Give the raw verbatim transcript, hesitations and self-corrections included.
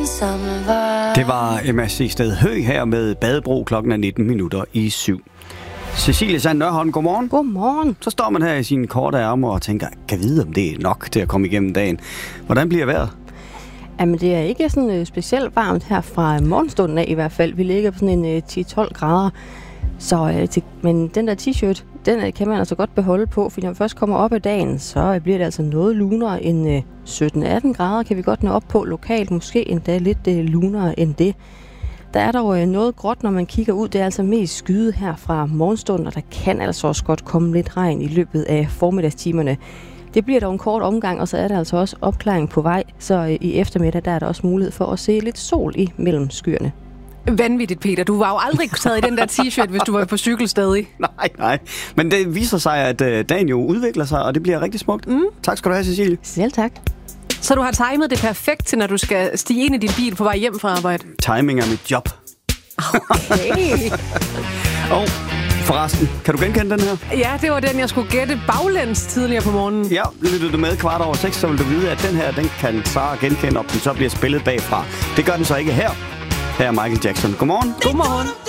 Det var Emma Seested Høgh her med Badebro. Klokken er nitten minutter i syv. Cecilie Sand Nørholm, godmorgen. Godmorgen. Så står man her i sine korte ærmer og tænker, kan vide, om det er nok til at komme igennem dagen. Hvordan bliver vejret? Jamen, det er ikke sådan uh, specielt varmt her fra morgenstunden af i hvert fald. Vi ligger på sådan en uh, ti til tolv grader. Så, uh, til, men den der t-shirt, den uh, kan man altså godt beholde på, for når man først kommer op ad dagen, så uh, bliver det altså noget lunere end uh, sytten til atten grader. Kan vi godt nå op på lokalt, måske endda lidt uh, lunere end det. Der er dog uh, noget gråt, når man kigger ud. Det er altså mest skyet her fra morgenstunden, og der kan altså også godt komme lidt regn i løbet af formiddagstimerne. Det bliver dog en kort omgang, og så er der altså også opklaring på vej. Så øh, i eftermiddag der er der også mulighed for at se lidt sol i mellem skyerne. Vanvittigt, Peter. Du var jo aldrig taget i den der t-shirt, hvis du var på cykel stadig. Nej, nej. Men det viser sig, at øh, dagen jo udvikler sig, og det bliver rigtig smukt. Mm. Tak skal du have, Cecilie. Selv tak. Så du har timet det perfekt til, når du skal stige ind i din bil på vej hjem fra arbejde? Timing er mit job. Okay. Og forresten, kan du genkende den her? Ja, det var den, jeg skulle gætte baglæns tidligere på morgenen. Ja, lyttede du med kvart over seks, så vil du vide, at den her, den kan Sara genkende, og den så bliver spillet bagfra. Det gør den så ikke her. Her er Michael Jackson. Godmorgen. Godmorgen.